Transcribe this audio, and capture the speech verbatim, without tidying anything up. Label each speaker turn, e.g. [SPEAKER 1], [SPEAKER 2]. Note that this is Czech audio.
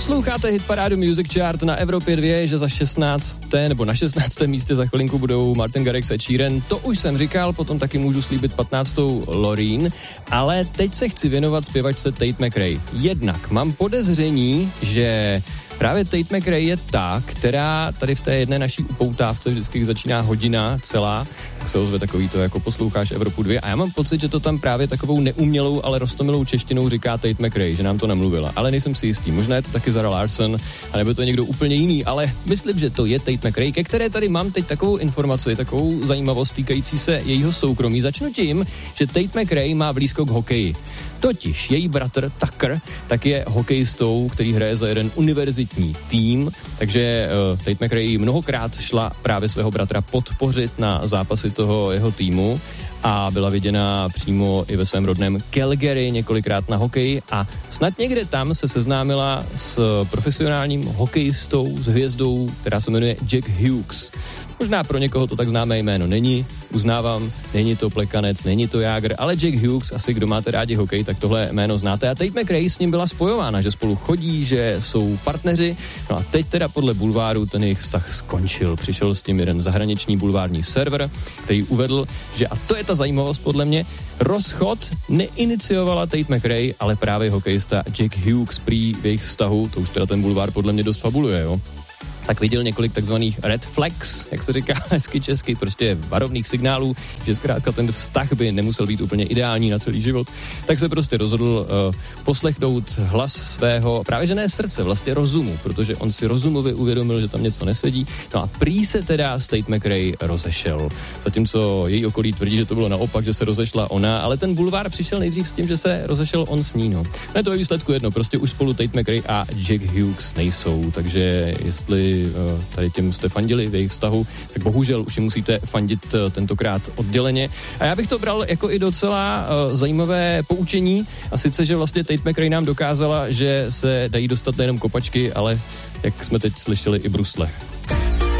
[SPEAKER 1] Posloucháte hitparádu Music Chart na Evropě dva, že za šestnácté nebo na šestnáctém místě za chvilinku budou Martin Garrix a Ed Sheeran. To už jsem říkal, potom taky můžu slíbit patnáctou Loreen, ale teď se chci věnovat zpěvačce Tate McRae. Jednak mám podezření, že právě Tate McRae je ta, která tady v té jedné naší upoutávce vždycky, když začíná hodina celá, tak se ozve takový to, jako posloucháš Evropu dva a já mám pocit, že to tam právě takovou neumělou, ale roztomilou češtinou říká Tate McRae, že nám to namluvila, ale nejsem si jistý. Možná je to taky Zara Larsson, anebo to někdo úplně jiný, ale myslím, že to je Tate McRae, ke které tady mám teď takovou informaci, takovou zajímavost týkající se jejího soukromí. Začnu tím, že Tate McRae má blízko k hokeji. Totiž její bratr Tucker tak je hokejistou, který hraje za jeden univerzitní tým, takže uh, Tate McRae mnohokrát šla právě svého bratra podpořit na zápasy toho jeho týmu a byla viděna přímo i ve svém rodném Calgary několikrát na hokeji a snad někde tam se seznámila s profesionálním hokejistou, s hvězdou, která se jmenuje Jack Hughes. Možná pro někoho to tak známé jméno není, uznávám, není to Plekanec, není to Jágr, ale Jack Hughes, asi kdo máte rádi hokej, tak tohle jméno znáte. A Tate McRae s ním byla spojována, že spolu chodí, že jsou partneři. No a teď teda podle bulváru ten jejich vztah skončil. Přišel s tím jeden zahraniční bulvární server, který uvedl, že, a to je ta zajímavost podle mě, rozchod neiniciovala Tate McRae, ale právě hokejista Jack Hughes prý v jejich vztahu, to už teda ten bulvár podle mě dost fabuluje, jo. Tak viděl několik takzvaných red flags, jak se říká hezky česky, prostě varovných signálů, že zkrátka ten vztah by nemusel být úplně ideální na celý život. Tak se prostě rozhodl uh, poslechnout hlas svého, právě že ne srdce, vlastně rozumu, protože on si rozumově uvědomil, že tam něco nesedí. No a prý se teda s Tate McRae rozešel. Zatímco její okolí tvrdí, že to bylo naopak, že se rozešla ona, ale ten bulvár přišel nejdřív s tím, že se rozešel on s ní. No, no to je výsledku jedno, prostě už spolu Tate McRae a Jack Hughes nejsou, takže jestli tady těm jste fandili v jejich vztahu, tak bohužel už je musíte fandit tentokrát odděleně. A já bych to bral jako i docela uh, zajímavé poučení, a sice, že vlastně Tate McRae nám dokázala, že se dají dostat nejenom kopačky, ale jak jsme teď slyšeli, i brusle.